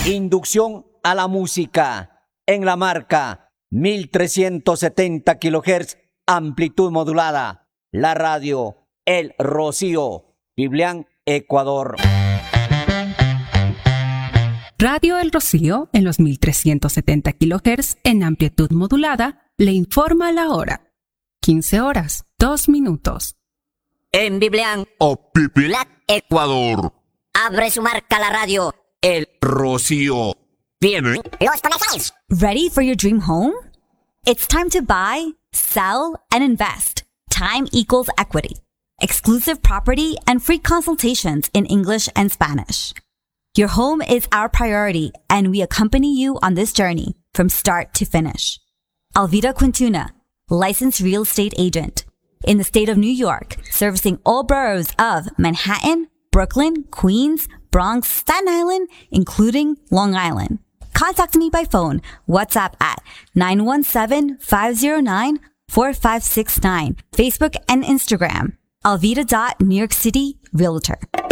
Inducción a la música en la marca 1370 kHz, amplitud modulada. La radio El Rocío, Biblián, Ecuador. Radio El Rocío, en los 1370 kHz, en amplitud modulada, le informa la hora. 15 horas, 2 minutos. En Biblián o Biblián, Ecuador. Abre su marca la radio El Rocío. Vienen los comerciales. Ready for your dream home? It's time to buy, sell, and invest. Time equals equity. Exclusive property and free consultations in English and Spanish. Your home is our priority, and we accompany you on this journey from start to finish. Alvida Quintuna, licensed real estate agent. In the state of New York, servicing all boroughs of Manhattan, Brooklyn, Queens, Bronx, Staten Island, including Long Island. Contact me by phone, WhatsApp at 917-509-4569, Facebook and Instagram, alvida.newyorkcityrealtor.